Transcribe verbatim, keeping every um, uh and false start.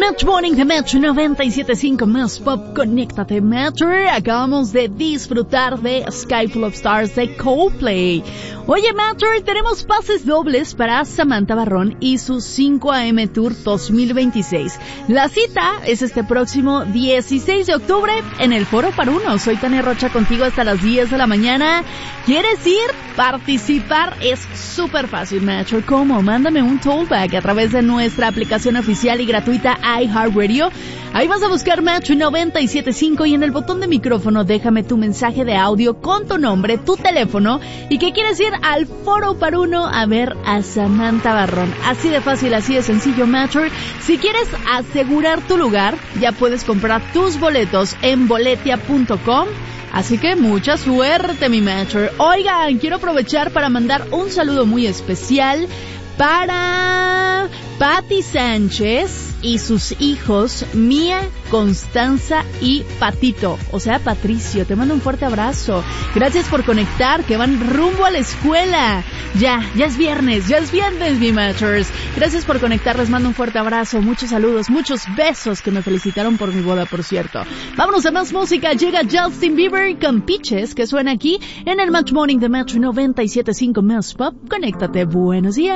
Match Morning de Metro noventa y siete punto cinco más Pop, conéctate Metro. Acabamos de disfrutar de Sky Full of Stars de Coldplay. Oye Metro, tenemos pases dobles para Samantha Barrón y su cinco a eme Tour dos mil veintiséis. La cita es este próximo dieciséis de octubre en el Foro Par Uno. Soy Tania Rocha contigo hasta las diez de la mañana. ¿Quieres ir? Participar es súper fácil, Metro. ¿Cómo? Mándame un tollback a través de nuestra aplicación oficial y gratuita iHeartRadio. Ahí vas a buscar Metro noventa y siete punto cinco y en el botón de micrófono déjame tu mensaje de audio con tu nombre, tu teléfono y que quieres ir al Foro Par Uno a ver a Samantha Barrón. Así de fácil, así de sencillo, Metro. Si quieres asegurar tu lugar, ya puedes comprar tus boletos en boletia punto com. Así que mucha suerte, mi Metro. Oigan, quiero aprovechar para mandar un saludo muy especial para Patti Sánchez y sus hijos Mía, Constanza y Patito, o sea Patricio. Te mando un fuerte abrazo. Gracias por conectar, que van rumbo a la escuela. Ya, ya es viernes, ya es viernes, mi Matchers. Gracias por conectar, les mando un fuerte abrazo, muchos saludos, muchos besos, que me felicitaron por mi boda, por cierto. Vámonos a más música. Llega Justin Bieber con Peaches, que suena aquí en el Match Morning de Metro noventa y siete punto cinco Más Pop. Conéctate, buenos días.